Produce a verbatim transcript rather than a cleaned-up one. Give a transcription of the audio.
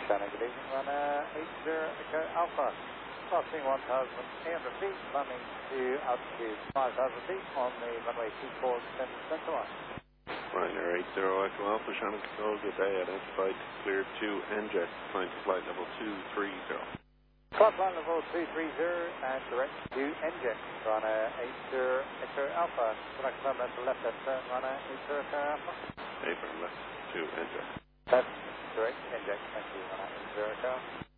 China, good evening, runner eight zero Echo Alpha. Crossing one thousand eight hundred feet, landing to altitude five thousand feet on the runway two four descent center line. Ryanair eight zero Echo Alpha, Shannon Control, good day, identified, cleared to N J E T, climb to flight level two three zero. Climb flight level two three zero and direct to N J E T, runner eight zero Echo Alpha. Select climb to left hand turn, runner eight zero Echo Alpha. Apron left to N J E T. That's direct to N J E T, thank you, runner eight zero Echo Alpha.